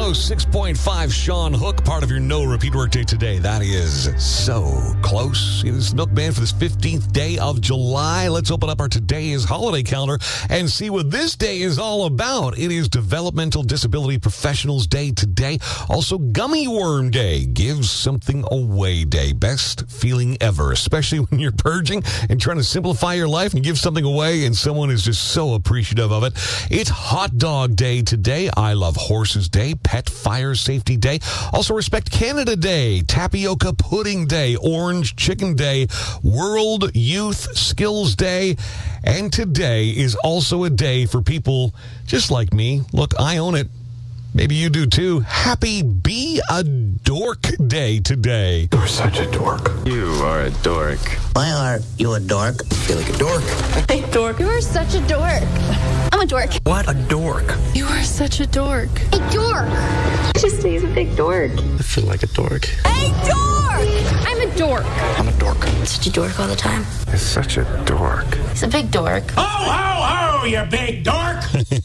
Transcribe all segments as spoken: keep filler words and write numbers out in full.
one oh six point five, Sean Hook, part of your no repeat workday today. That is so close. It is the Milkman for this fifteenth day of July. Let's open up our Today is Holiday calendar and see what this day is all about. It is Developmental Disability Professionals Day today. Also, Gummy Worm Day. Give something away day. Best feeling ever, especially when you're purging and trying to simplify your life and give something away and someone is just so appreciative of it. It's Hot Dog Day today. I Love Horses Day. Pet Fire Safety Day. Also, Respect Canada Day. Tapioca Pudding Day. Orange Chicken Day. World Youth Skills Day. And today is also a day for people just like me. Look, I own it. Maybe you do too. Happy Be a Dork Day today. You're such a dork. You are a dork. Why are you a dork? I feel like a dork. Hey, dork. You are such a dork. I'm a dork. What a dork. You are such a dork. A dork. Just say he's a big dork. I feel like a dork. Hey, dork. I'm a dork. I'm a dork. Such a dork all the time. You're such a dork. He's a big dork. Ho, ho, ho, you big dork.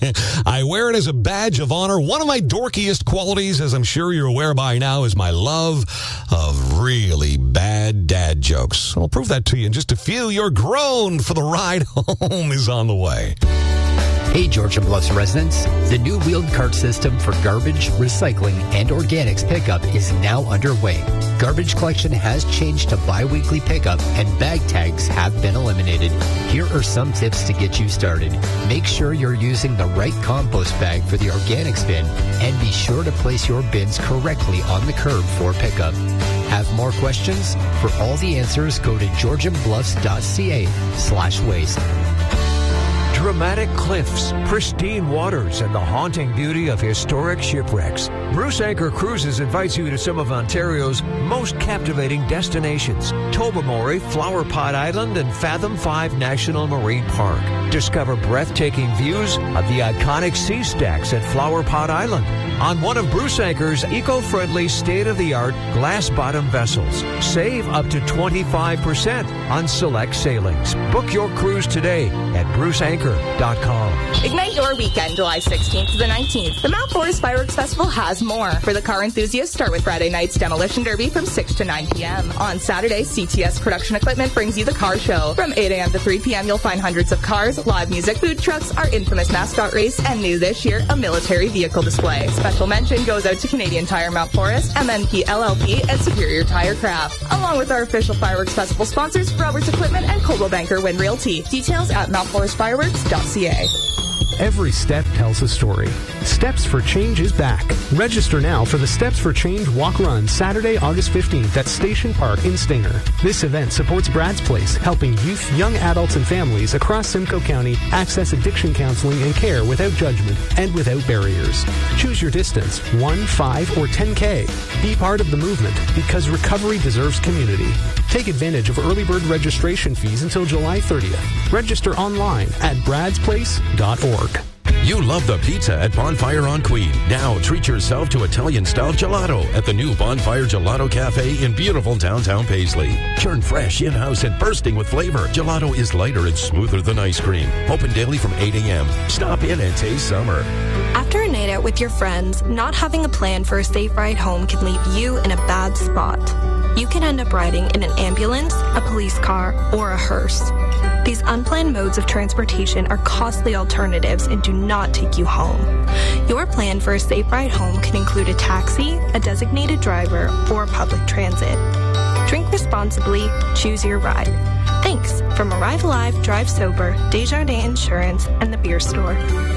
I wear it as a badge of honor. One of my dorkiest qualities, as I'm sure you're aware by now, is my love of really bad dad jokes. I'll prove that to you in just a few. You're grown, for the ride home is on the way. Hey, Georgia Bluffs residents. The new wheeled cart system for garbage, recycling, and organics pickup is now underway. Garbage collection has changed to bi-weekly pickup, and bag tags have been eliminated. Here are some tips to get you started. Make sure you're using the right compost bag for the organics bin, and be sure to place your bins correctly on the curb for pickup. Have more questions? For all the answers, go to georgianbluffs.ca slash waste. Dramatic cliffs, pristine waters, and the haunting beauty of historic shipwrecks. Bruce Anchor Cruises invites you to some of Ontario's most captivating destinations. Tobermory, Flower Pot Island, and Fathom five National Marine Park. Discover breathtaking views of the iconic sea stacks at Flower Pot Island on one of Bruce Anchor's eco-friendly, state-of-the-art glass-bottom vessels. Save up to twenty-five percent on select sailings. Book your cruise today at bruce anchor dot com. Ignite your weekend, July sixteenth to the nineteenth. The Mount Forest Fireworks Festival has more. For the car enthusiasts, start with Friday night's Demolition Derby from six to nine p.m. On Saturday, C T S Production Equipment brings you the car show. From eight a.m. to three p.m., you'll find hundreds of cars, live music, food trucks, our infamous mascot race, and new this year, a military vehicle display. Special mention goes out to Canadian Tire Mount Forest, M N P L L P, and Superior Tire Craft, along with our official Fireworks Festival sponsors, Roberts Equipment and Coldwell Banker Wind Realty. Details at mount forest fireworks dot c a. Every step tells a story. Steps for Change is back. Register now for the Steps for Change Walk Run Saturday, August fifteenth at Station Park in Stinger. This event supports Brad's Place, helping youth, young adults, and families across Simcoe County access addiction counseling and care without judgment and without barriers. Choose your distance, one, five, or ten K. Be part of the movement because recovery deserves community. Take advantage of early bird registration fees until July thirtieth. Register online at brads place dot org. You love the pizza at Bonfire on Queen. Now treat yourself to Italian-style gelato at the new Bonfire Gelato Cafe in beautiful downtown Paisley. Churned fresh, in-house, and bursting with flavor. Gelato is lighter and smoother than ice cream. Open daily from eight a.m. Stop in and taste summer. After a night out with your friends, not having a plan for a safe ride home can leave you in a bad spot. You can end up riding in an ambulance, a police car, or a hearse. These unplanned modes of transportation are costly alternatives and do not take you home. Your plan for a safe ride home can include a taxi, a designated driver, or public transit. Drink responsibly, choose your ride. Thanks from Arrive Alive, Drive Sober, Desjardins Insurance, and the Beer Store.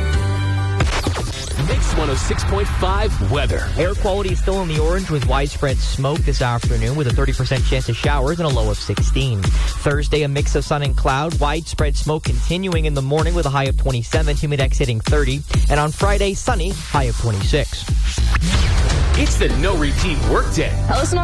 Mix one oh six point five weather. Air quality is still in the orange with widespread smoke this afternoon with a thirty percent chance of showers and a low of sixteen. Thursday, a mix of sun and cloud. Widespread smoke continuing in the morning with a high of twenty-seven. Humidex hitting thirty. And on Friday, sunny, high of twenty-six. It's the no repeat workday. Listen